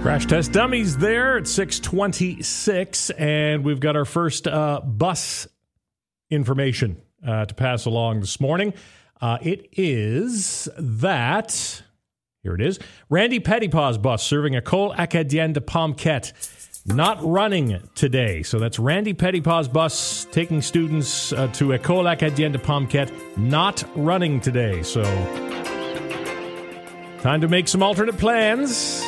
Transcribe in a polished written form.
Crash Test Dummies there at 6:26, and we've got our first bus information to pass along this morning. It is that, here it is, Randy Pettypaw's bus serving École Acadienne de Pomquet, not running today. So that's Randy Pettypaw's bus taking students to École Acadienne de Pomquet, not running today. So time to make some alternate plans.